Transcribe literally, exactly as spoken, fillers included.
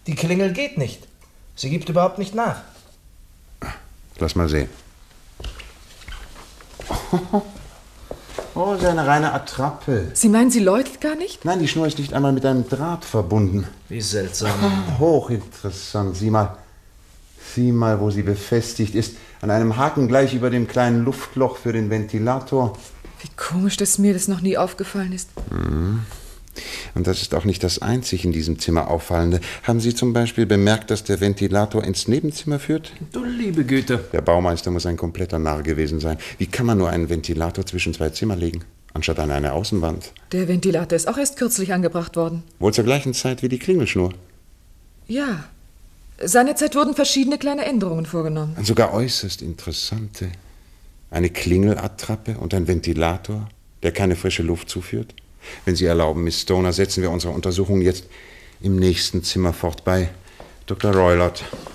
Die Klingel geht nicht. Sie gibt überhaupt nicht nach. Lass mal sehen. Oh, das ist eine reine Attrappe. Sie meinen, sie läuft gar nicht? Nein, die Schnur ist nicht einmal mit einem Draht verbunden. Wie seltsam. Hochinteressant. Sieh mal, sieh mal, wo sie befestigt ist. An einem Haken gleich über dem kleinen Luftloch für den Ventilator. Wie komisch, dass mir das noch nie aufgefallen ist. Mhm. Und das ist auch nicht das einzig in diesem Zimmer Auffallende. Haben Sie zum Beispiel bemerkt, dass der Ventilator ins Nebenzimmer führt? Du liebe Güte. Der Baumeister muss ein kompletter Narr gewesen sein. Wie kann man nur einen Ventilator zwischen zwei Zimmer legen, anstatt an eine Außenwand? Der Ventilator ist auch erst kürzlich angebracht worden. Wohl zur gleichen Zeit wie die Klingelschnur. Ja. Seinerzeit wurden verschiedene kleine Änderungen vorgenommen. Und sogar äußerst interessante. Eine Klingelattrappe und ein Ventilator, der keine frische Luft zuführt. Wenn Sie erlauben, Miss Stoner, setzen wir unsere Untersuchung jetzt im nächsten Zimmer fort bei Doktor Roylott.